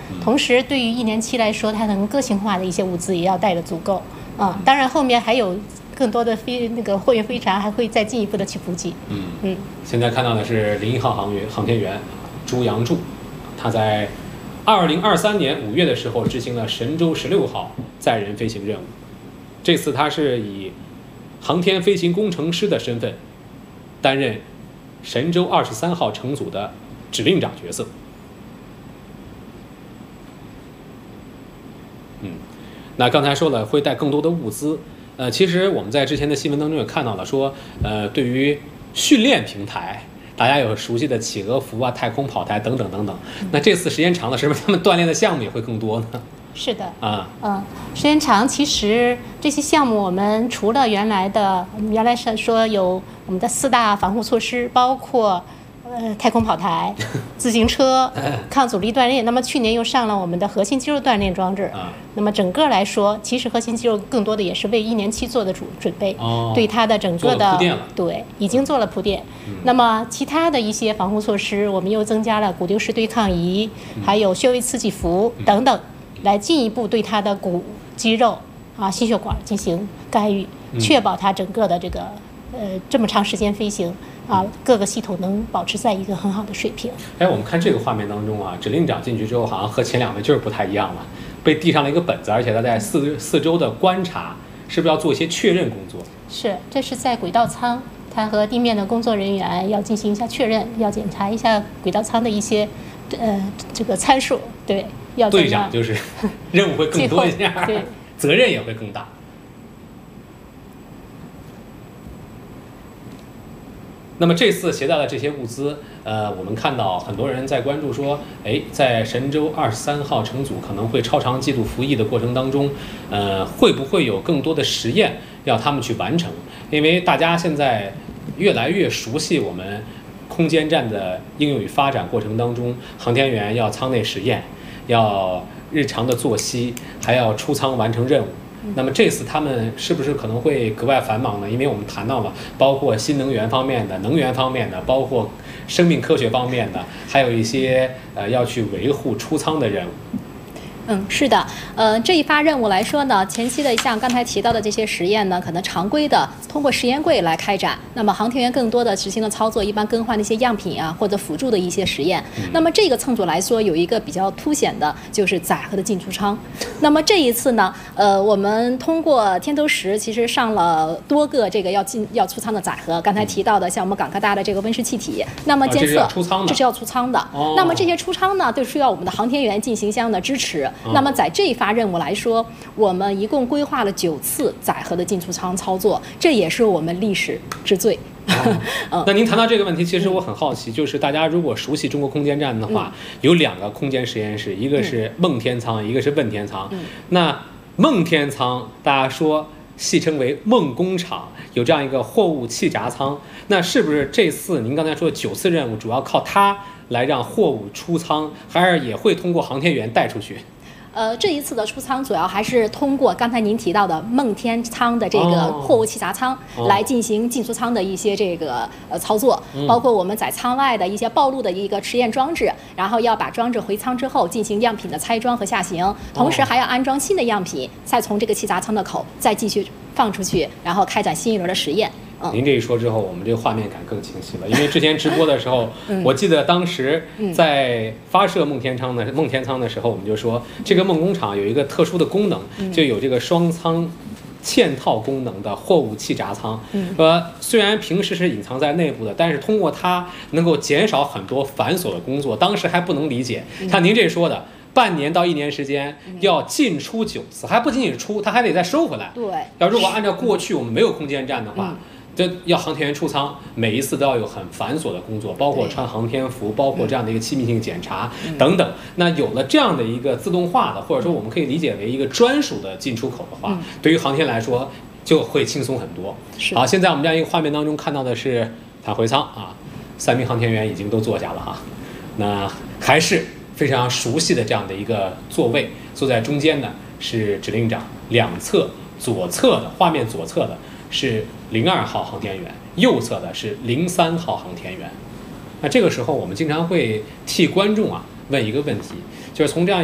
同时对于1年期来说，它能个性化的一些物资也要带得足够啊。当然后面还有更多的货运飞船还会再进一步的去补给。 现在看到的是01号航天员朱杨柱，他在2023年5月的时候执行了神舟16号载人飞行任务。这次他是以航天飞行工程师的身份担任神舟23号乘组的指令长角色。那刚才说了会带更多的物资，其实我们在之前的新闻当中也看到了说，对于训练平台，大家有熟悉的企鹅服啊、太空跑台等等等等。那这次时间长了，是不是他们锻炼的项目也会更多呢？ 是的，时间长，其实这些项目我们除了原来是说有我们的4大防护措施，包括太空跑台、自行车、抗阻力锻炼。那么去年又上了我们的核心肌肉锻炼装置。那么整个来说，其实核心肌肉更多的也是为1年期做的准备，对它的整个的对已经做了铺垫。那么其他的一些防护措施，我们又增加了骨丢式对抗仪，还有穴位刺激服等等，来进一步对它的骨肌肉心血管进行干预，确保它整个的这个这么长时间飞行各个系统能保持在一个很好的水平。 我们看这个画面当中指令长进去之后，好像和前2位就是不太一样了，被递上了一个本子，而且他在四周的观察，是不是要做一些确认工作？是， 这是在轨道舱，他和地面的工作人员要进行一下确认，要检查一下轨道舱的一些这个参数。对，要队长就是任务会更多一些， 对， 责任也会更大。那么这次携带的这些物资，我们看到很多人在关注说，在神舟23号乘组可能会超长记录服役的过程当中，会不会有更多的实验要他们去完成？因为大家现在越来越熟悉我们空间站的应用与发展过程当中，航天员要舱内实验，要日常的作息，还要出舱完成任务。那么这次他们是不是可能会格外繁忙呢？因为我们谈到了包括新能源方面的、能源方面的，包括生命科学方面的，还有一些要去维护出舱的任务。 是的，这一发任务来说呢，前期的像刚才提到的这些实验呢，可能常规的通过实验柜来开展。那么航天员更多的执行的操作，一般更换的一些样品或者辅助的一些实验。那么这个乘组来说，有一个比较凸显的就是载荷的进出舱。那么这一次呢，我们通过天舟10其实上了多个这个要出舱的载荷。刚才提到的像我们港科大的这个温室气体，那么监测这是要出舱的。那么这些出舱呢，都需要我们的航天员进行相应的支持。那么在这一发任务来说，我们一共规划了9次载荷的进出舱操作，这也是我们历史之最。 那您谈到这个问题，其实我很好奇，就是大家如果熟悉中国空间站的话，有2个空间实验室，一个是梦天舱，一个是问天舱。那梦天舱大家说戏称为梦工厂，有这样一个货物气闸舱，那是不是这次您刚才说的9次任务主要靠它来让货物出舱，还是也会通过航天员带出去？ 这一次的出舱主要还是通过刚才您提到的梦天舱的这个货物气闸舱来进行进出舱的一些这个操作，包括我们在舱外的一些暴露的一个实验装置，然后要把装置回舱之后进行样品的拆装和下行，同时还要安装新的样品，再从这个气闸舱的口再继续放出去，然后开展新一轮的实验。 您这一说之后，我们这个画面感更清晰了。因为之前直播的时候，我记得当时在发射梦天舱的时候，我们就说这个梦工厂有一个特殊的功能，就有这个双舱嵌套功能的货物气闸舱。虽然平时是隐藏在内部的，但是通过它能够减少很多繁琐的工作。当时还不能理解，像您这说的。半年到1年时间要进出9次，还不仅仅是出，它还得再收回来。 对， 如果按照过去我们没有空间站的话，这要航天员出舱，每一次都要有很繁琐的工作，包括穿航天服，包括这样的一个气密性检查等等。那有了这样的一个自动化的，或者说我们可以理解为一个专属的进出口的话，对于航天来说就会轻松很多。好，现在我们这样一个画面当中看到的是返回舱3名航天员已经都坐下了那还是非常熟悉的这样的一个座位，坐在中间的是指令长，两侧左侧的画面左侧的是02号航天员，右侧的是03号航天员。那这个时候我们经常会替观众问一个问题，就是从这样